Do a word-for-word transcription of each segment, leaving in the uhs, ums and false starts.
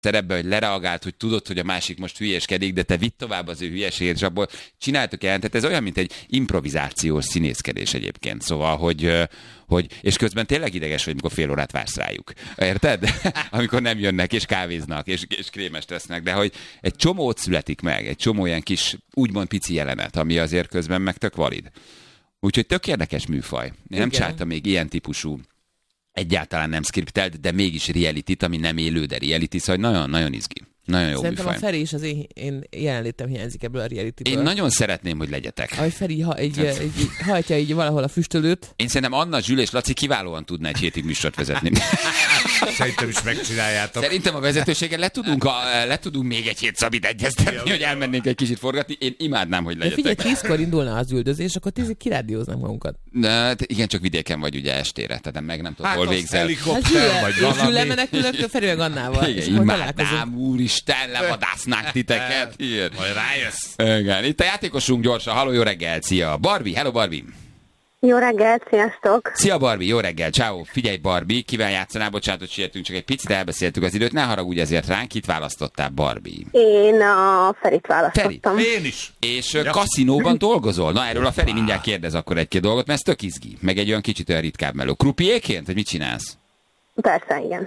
szerepbe, hogy lereagált, hogy tudod, hogy a másik most hülyeskedik, de te vidd tovább az ő hülyeségét, és abból csináltok jelentet. Ez olyan, mint egy improvizációs színészkedés egyébként. Szóval, hogy, hogy és közben tényleg ideges vagy, amikor fél órát vársz rájuk. Érted? Amikor nem jönnek, és kávéznak, és, és krémest tesznek, de hogy egy csomó ott születik meg, egy csomó ilyen kis, úgymond pici jelenet, ami azért közben meg tök valid. Úgyhogy tök érdekes műfaj. Én nem csináltam még ilyen típusú, egyáltalán nem skriptelt, de mégis reality-t, ami nem élő, de reality, szóval nagyon-nagyon izgi. Nagyon jó Szerintem műfaj. a Feri is az én, én jelenlétem hiányzik ebből a reality-ből. Én nagyon szeretném, hogy legyetek. Ahogy Feri ha, egy, egy, egy, hajtja így valahol a füstölőt. Én szerintem Anna, Zsül és Laci kiválóan tudna egy hétig műsort vezetni. Szerintem is megcsináljátok. Szerintem a vezetőségen le tudunk, a, le tudunk még egy hét Szabit egyeztetni, hogy elmennénk egy kicsit forgatni. Én imádnám, hogy De legyetek. figyelj, tízkor indulna az üldözés, akkor tízig kirádióznánk magunkat. De, igen, csak vidéken vagy ugye estére, tehát meg nem tudod, Hát hol az végzel. helikopter, vagy És valami. Zsül lemenekülök, Feri meg Annával. És Igen, akkor imádnám, találkozunk. úristen, levadásznánk titeket. Igen. Majd rájössz. Igen. Itt a játékosunk gyorsan. Halló, jó reggel, szia. Barbie, hello Barbie. Jó reggelt, sziasztok! Szia Barbie, jó reggel, ciao. Figyelj Barbie, kivel játszanál, bocsánat, hogy sietünk, csak egy picit elbeszéltük az időt, ne haragudj ezért ránk, kit választottál Barbie? Én a Ferit választottam. Feri. Én is. És ja. kaszinóban dolgozol? Na erről a Feri mindjárt kérdez akkor egy-két dolgot, mert ez tök izgi. Meg egy olyan kicsit olyan ritkább meló. Krupiéként, vagy mit csinálsz? Persze, igen.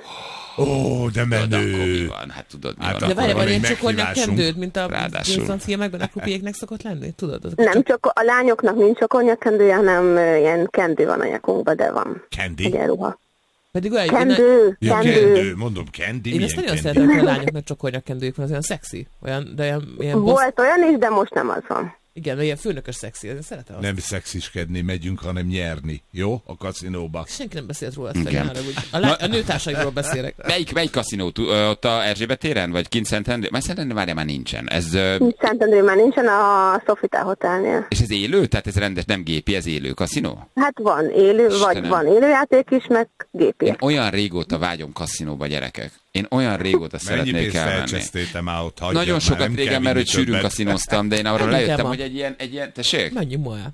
Ó, de Tudod, akkor mi menő. van? Hát tudod, mi Hát van. De várj, van van egy ilyen csokornyak meghívásunk. kendőd, mint a Ráadásul. Wilson filmekben a krupiéknek szokott lenni? Tudod? Azok Nem csak... csak a lányoknak nincs csokornyakkendője, hanem ö, ilyen kendő van a nyakunkban, de van. Candy? Egy ruha. Pedig olyan, én, Kendő, Ja, kendő. kendő. Mondom, candy. én ezt milyen nagyon candy? szeretem, hogy a lányoknak csokornyak kendőjük van, az olyan szexi. Olyan, de olyan, ilyen boss... Volt olyan is, de most nem az van. Igen, ilyen főnökös szexi, én szeretem azt. Nem szexiskedni megyünk, hanem nyerni. Jó? A kaszinóba. Senki nem beszélt róla, Igen. azt hogy a, lá- a nőtársaimról beszélek. Melyik, melyik kaszinó? Tú- ö, Ott a Erzsébet téren? Vagy kint Szentendrő? Már Szentendrő várja, már nincsen. Ez, ö, Szentendrő már nincsen a Sofitel Hotelnél. és ez élő? Tehát ez rendes, nem gépi, ez élő kaszinó? Hát van élő, vagy Istenem. van élőjáték is, meg gépi. Én olyan régóta vágyom kaszinóba, gyerekek. Én olyan régóta Mennyi szeretnék pénzt elmenni. elcsesztél már ott? Hagyjad Nagyon már, sokat nem kell régen, mert hogy vinni sűrűn többet. kaszinóztam, de én arról Menjünk lejöttem, el ma. hogy egy ilyen, egy ilyen, tessék? Menjünk ma el.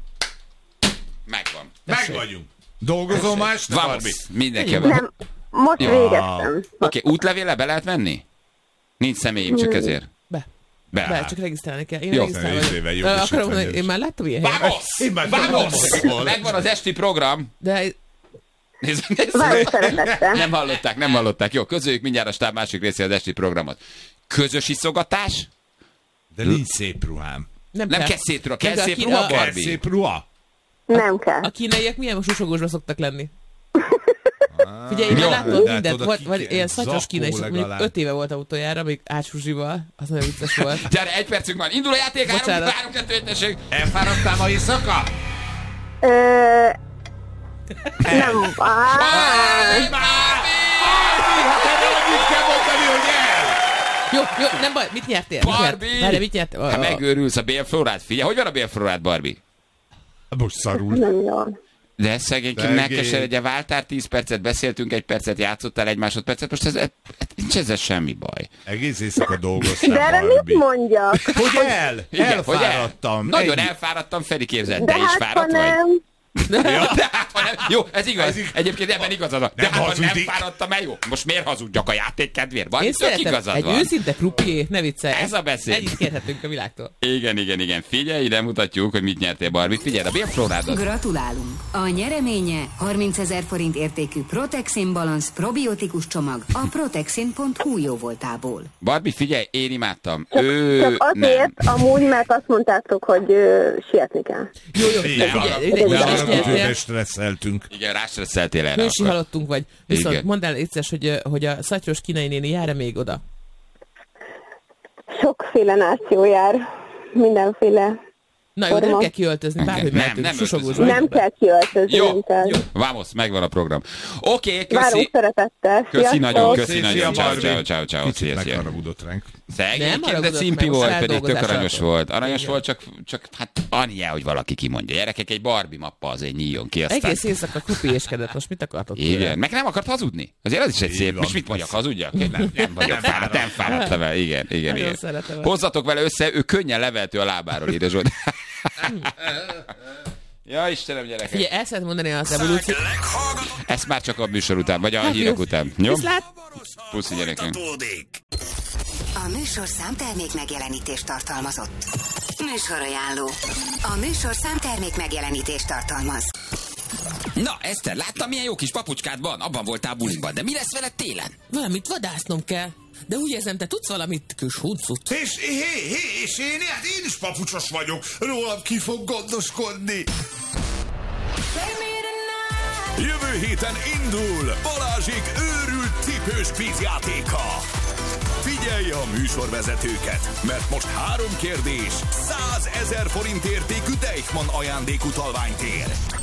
Megvan. Meg vagyunk. Dolgozol már este, Barbie? Vamos, mindenki. Nem, most Jó. végeztem. Oké, útlevéle be lehet menni? Nincs személyim, csak ezért. Be. Be. Be, csak regisztrálni kell. Én Jó. regisztrálva Tíz éve jó Ö, is Akarom mondani, ötven én már láttam ilyen helyet. Vamos! Én már Vamos! tudom. Megvan az esti program. De Nézd, nézd. Várunk szeretettel. Nem hallották, nem hallották. Jó, közöljük mindjárt a stáb másik részére az esti programot. Közös iszogatás? De nincs szép ruhám. nem, Nem kell. kell szép ruha, kell De a szép ki- ruha, a- Kell Barbie. szép ruha? Nem kell. A kínaiak milyen susogósban szoktak lenni? Figyelj, én Jó, már de láttam hát mindent. oda Volt, ki vagy kell- ilyen szatyos zakó kínai, és mondjuk legalább. öt éve volt utoljára, még Ács Zsuzsival. Az nagyon vicces volt. Gyere, egy percünk van. Indul a játék, három, Bocsánat. három, kettő, egy, tessék. Elfáradtál ma éjszaka? Ö, nem. Á, Barbie! Hát erre annyit kell mondani, hogy el! Jó, jó, nem baj, mit nyertél? Mit nyert? Barbie! Várj, mit nyertél? Hát megőrülsz a bélflórát, figyelj. Hogy van a bélflórát, Barbie? Most szarul. nem jó. De szegényként Szegény. megkeseredje, váltál tíz percet, beszéltünk egy percet, játszottál egy másodpercet, most ez, ez, nincs ezzel semmi baj. Egész éjszaka dolgoztál, De erre Barbie. mit mondjak? Hogy el? Igen, hogy el? Elfáradtam. Nagyon Ennyi. elfáradtam, Feri, képzeld, De te is hát, ha fáradt vagy? nem. De hát, ha nem. Jó, ez igaz. Ez igaz. Egyébként ebben igazad van. De Nem hát, ha nem hazudik. fáradtam el, jó. Most miért hazudjak a játék kedvéért? Van, Én tök szeretem, igazad egy van. őszinte krupié, ne viccelj. Ez a beszéd. Ennyit kérhetünk a világtól. Igen, igen, igen. Figyelj, ide mutatjuk, hogy mit nyertél, Barbie. Figyelj, a bélflórádat. Gratulálunk! A nyereménye harmincezer forint értékű Protexin Balance probiotikus csomag a protexin pont hu jóvoltából. Barbie, figyelj, én imádtam. Csak, Ő csak azért, nem. amúgy, mert azt mondtátok, hogy ö, sietni kell. Jó, jó, Így de van. figyelj, De ide- ide arra is nyertél. közben stresszeltünk. Igen, rástresszeltél erre. Hősi akkor. halottunk vagy. Viszont Igen. mondd el egyszer, hogy, hogy a szatyros kínai néni jár-e még oda? Sokféle náció jár. Mindenféle. Na jó, de nem Forma. kell kiöltözni, bárhogy Nem, mehetünk. nem Susogós öltözünk. vagy. Nem kell kiöltözni. Jó, nem kell. jó. Vamos, megvan a program. Oké, okay, Várunk köszi. szeretettel. Köszi Sziasztok! nagyon, köszi Szia, nagyon. Ciao, Barbie. ciao, ciao, ciao. Kicsit Szia, szia. megharagudott ránk. Szegényként, de haragudott szimpi meg, volt, most pedig tök feldolgozásra aranyos volt. volt. Aranyos Igen. volt, csak, csak hát annyiá, hogy valaki kimondja. Gyerekek, egy Barbie mappa azért nyíljon ki. Aztán... Egész éjszaka krupiéskedett, most mit akartok tőle? Igen, meg nem akart hazudni. Azért az is egy Így szép. van. Most mit mondjak, hazudjak? Nem, nem vagyok fáradt, nem fáradtam el. Igen, igen, Nagyon igen. szeretem. Hozzatok vele össze, ő könnyen leveltő a lábáról, ide Zsolt. Ja, Istenem, gyerekek. Figyelj, el szeretném mondani az evolúciót. Ezt már csak a műsor után, vagy a hírek után. Jó? Viszlát! Puszi gyerekek. A műsor számtermék megjelenítést tartalmazott. Műsorajánló. A műsor számtermék megjelenítést tartalmaz. Na, Eszter, láttam, milyen jó kis papucskád van? Abban voltál buliban, de mi lesz veled télen? Valamit vadásznom kell. De úgy érzem, te tudsz valamit, kis huncut. És, hé, hé, és én, hát én is papucsos vagyok. Rólam ki fog gondoskodni. Jövő héten indul Balázsék őrült cipős kvízjátéka. Figyelj a műsorvezetőket, mert most három kérdés, százezer forint értékű Deichmann ajándékutalványt ér.